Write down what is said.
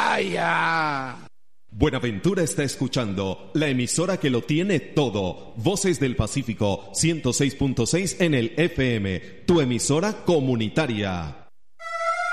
vaya. Buenaventura está escuchando la emisora que lo tiene todo. Voces del Pacífico 106.6 en el FM, tu emisora comunitaria.